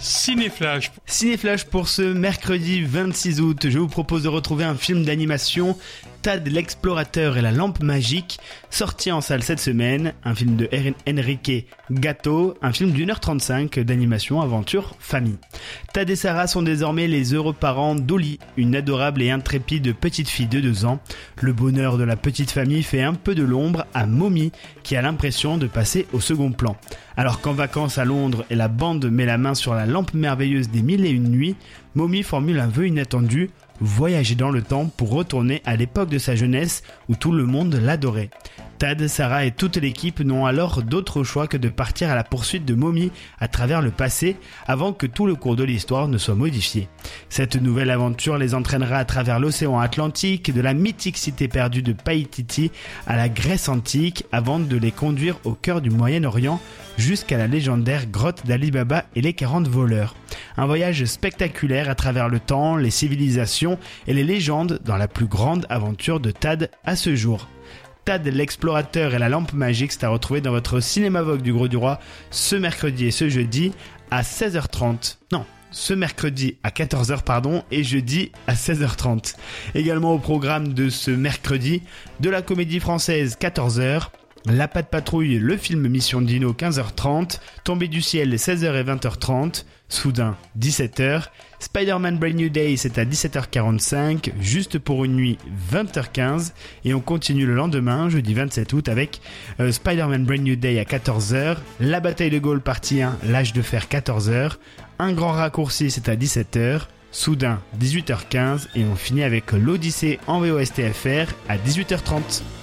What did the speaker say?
Cinéflash pour ce mercredi 26 août. Je vous propose de retrouver un film d'animation, Tad l'explorateur et la lampe magique, sorti en salle cette semaine, un film de Enrique Gatto, un film d'1h35 d'animation aventure famille. Tad et Sarah sont désormais les heureux parents d'Oli, une adorable et intrépide petite fille de 2 ans. Le bonheur de la petite famille fait un peu de l'ombre à Mommy, qui a l'impression de passer au second plan. Alors qu'en vacances à Londres et la bande met la main sur la lampe merveilleuse des 1001 nuits, Mommy formule un vœu inattendu: voyager dans le temps pour retourner à l'époque de sa jeunesse où tout le monde l'adorait. Tad, Sarah et toute l'équipe n'ont alors d'autre choix que de partir à la poursuite de Mommy à travers le passé avant que tout le cours de l'histoire ne soit modifié. Cette nouvelle aventure les entraînera à travers l'océan Atlantique, de la mythique cité perdue de Paititi à la Grèce antique avant de les conduire au cœur du Moyen-Orient jusqu'à la légendaire grotte d'Ali Baba et les 40 voleurs. Un voyage spectaculaire à travers le temps, les civilisations et les légendes dans la plus grande aventure de Tad à ce jour. Tad l'explorateur et la lampe magique, c'est à retrouver dans votre cinéma Vogue du Gros du Roi ce mercredi et ce jeudi à 16h30. Non, ce mercredi à 14h et jeudi à 16h30. Également au programme de ce mercredi, de la comédie française 14h, La Patte Patrouille, le film Mission Dino 15h30, Tombé du ciel 16h et 20h30, Soudain 17h, Spider-Man Brand New Day c'est à 17h45, Juste pour une nuit 20h15 et on continue le lendemain, jeudi 27 août avec Spider-Man Brand New Day à 14h, La Bataille de Gaulle partie 1, L'âge de fer 14h, Un grand raccourci c'est à 17h, Soudain 18h15 et on finit avec l'Odyssée en VOSTFR à 18h30.